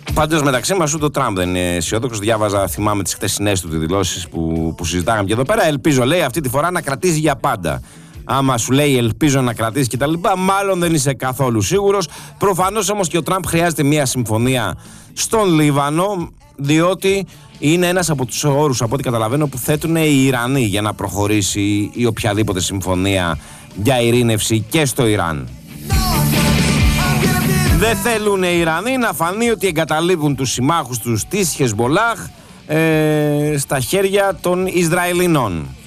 Πάντως μεταξύ μας ούτε ο Τραμπ δεν είναι αισιόδοξος. Διάβαζα, θυμάμαι τις χτεσινές του δηλώσεις που συζητάγαμε και εδώ πέρα. Ελπίζω, λέει, αυτή τη φορά να κρατήσει για πάντα. Άμα σου λέει ελπίζω να κρατήσει κτλ., μάλλον δεν είσαι καθόλου σίγουρος. Προφανώς όμως και ο Τραμπ χρειάζεται μια συμφωνία στον Λίβανο, διότι είναι ένας από τους όρους, από ό,τι καταλαβαίνω, που θέτουν οι Ιρανοί για να προχωρήσει η οποιαδήποτε συμφωνία για ειρήνευση και στο Ιράν. Δεν θέλουν οι Ιρανοί να φανεί ότι εγκαταλείπουν τους συμμάχους τους της Χεσμολάχ στα χέρια των Ισραηλινών.